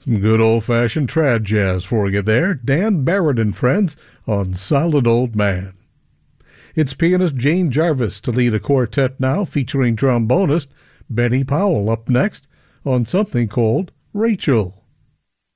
Some good old-fashioned trad jazz for you there. Dan Barrett and Friends on Solid Old Man. It's pianist Jane Jarvis to lead a quartet now, featuring trombonist Benny Powell up next on something called Rachel.